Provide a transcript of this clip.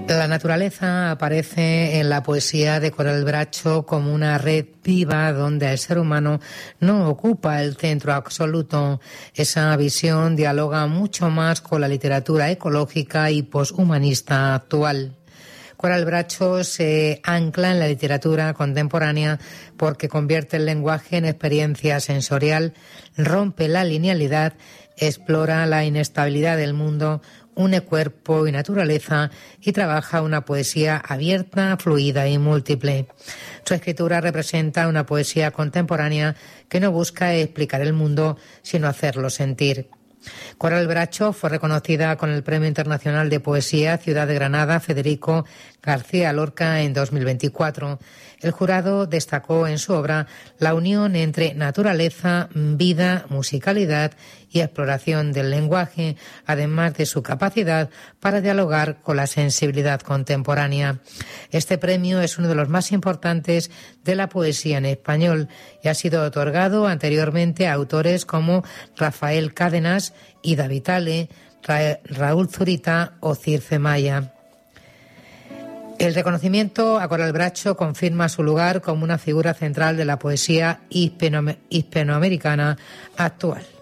La naturaleza aparece en la poesía de Coral Bracho como una red viva donde el ser humano no ocupa el centro absoluto. Esa visión dialoga mucho más con la literatura ecológica y poshumanista actual. Coral Bracho se ancla en la literatura contemporánea porque convierte el lenguaje en experiencia sensorial, rompe la linealidad, explora la inestabilidad del mundo, une cuerpo y naturaleza y trabaja una poesía abierta, fluida y múltiple. Su escritura representa una poesía contemporánea que no busca explicar el mundo, sino hacerlo sentir. Coral Bracho fue reconocida con el Premio Internacional de Poesía Ciudad de Granada Federico García Lorca en 2024. El jurado destacó en su obra la unión entre naturaleza, vida, musicalidad y exploración del lenguaje, además de su capacidad para dialogar con la sensibilidad contemporánea. Este premio es uno de los más importantes de la poesía en español y ha sido otorgado anteriormente a autores como Rafael Cádenas, Ida Vitale, Raúl Zurita o Circe Maya. El reconocimiento a Coral Bracho confirma su lugar como una figura central de la poesía hispanoamericana actual.